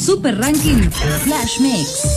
Super Ranking Flash Mix.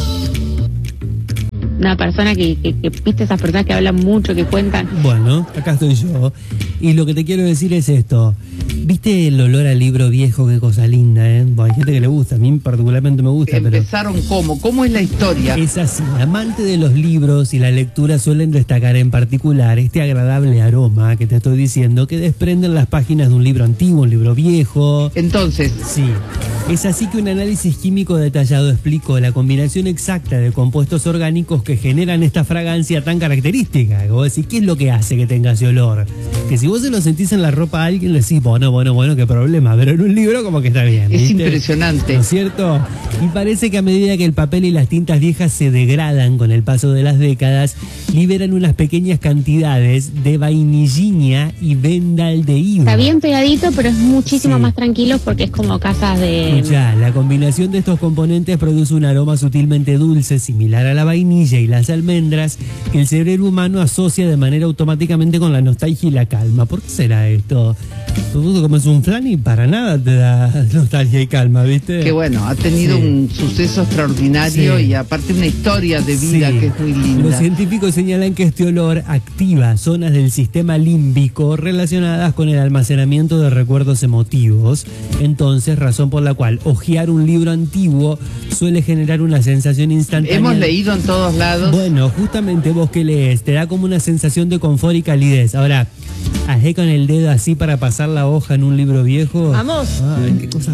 Una persona que viste esas personas que hablan mucho, que cuentan. Bueno, acá estoy yo. Y lo que te quiero decir es esto. ¿Viste el olor al libro viejo? Qué cosa linda, ¿eh? Bueno, hay gente que le gusta, a mí particularmente me gusta. Empezaron pero ¿Cómo es la historia? Es así, amante de los libros y la lectura suelen destacar en particular este agradable aroma que te estoy diciendo que desprenden las páginas de un libro antiguo, un libro viejo. Entonces, sí. Es así que un análisis químico detallado explicó la combinación exacta de compuestos orgánicos que generan esta fragancia tan característica. Vos decís, ¿qué es lo que hace que tenga ese olor? Que si vos se lo sentís en la ropa a alguien, le decís, bueno, qué problema. Pero en un libro como que está bien. Es ¿viste? impresionante. ¿No es cierto? Y parece que a medida que el papel y las tintas viejas se degradan con el paso de las décadas, liberan unas pequeñas cantidades de vainillina y bendaldehído. Está bien pegadito, pero es muchísimo más tranquilo porque es como casas de... Ya, la combinación de estos componentes produce un aroma sutilmente dulce, similar a la vainilla y las almendras, que el cerebro humano asocia de manera automáticamente con la nostalgia y la calma. ¿Por qué será esto? Tú comes un flan y para nada te da nostalgia y calma, ¿viste? Que bueno, ha tenido un suceso extraordinario y aparte una historia de vida que es muy linda. Los científicos señalan que este olor activa zonas del sistema límbico relacionadas con el almacenamiento de recuerdos emotivos. Entonces, razón por la cual hojear un libro antiguo suele generar una sensación instantánea. Hemos leído en todos lados. Bueno, justamente vos que lees, te da como una sensación de confort y calidez. Ahora, hacé con el dedo así para pasar la hoja en un libro viejo. Vamos. Ay, qué cosa